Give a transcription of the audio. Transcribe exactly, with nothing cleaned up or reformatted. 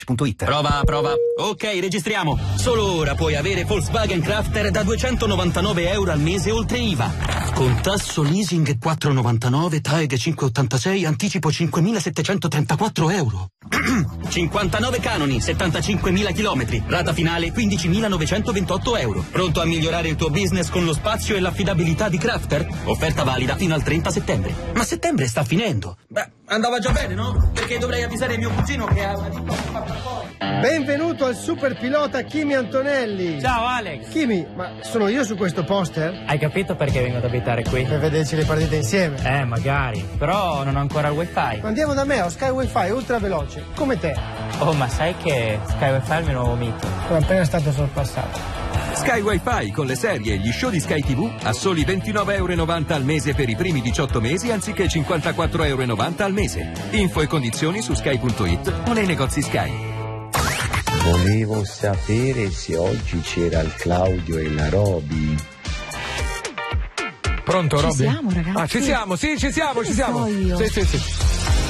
punto it. Prova, prova. Ok, registriamo. Solo ora puoi avere Volkswagen Crafter da duecentonovantanove euro al mese oltre I V A. Con tasso leasing quattro virgola novantanove, TAEG cinque virgola ottantasei, anticipo cinquemilasettecentotrentaquattro euro. cinquantanove canoni, settantacinquemila chilometri, rata finale quindicimilanovecentoventotto euro. Pronto a migliorare il tuo business con lo spazio e l'affidabilità di Crafter? Offerta valida fino al trenta settembre. Ma settembre sta finendo. Beh, andava già bene, no? Perché dovrei avvisare mio cugino che ha una ditta. Benvenuto al super pilota Kimi Antonelli. Ciao Alex. Kimi, ma sono io su questo poster? Hai capito perché vengo ad abitare qui? Per vederci le partite insieme. Eh, magari. Però non ho ancora il wifi. Andiamo da me, ho Sky Wi-Fi ultra veloce, come te. Oh, ma sai che Sky Wi-Fi è il mio nuovo mito? Sono appena stato sorpassato. Sky Wi-Fi con le serie e gli show di Sky tivù a soli ventinove euro e novanta al mese per i primi diciotto mesi anziché cinquantaquattro euro e novanta al mese. Info e condizioni su sky punto it o nei negozi Sky. Volevo sapere se oggi c'era il Claudio e la Roby. Pronto, ci Roby? Ci siamo, ragazzi. Ah, ci siamo, sì, ci siamo, Dove ci siamo. io? Sì, sì, sì.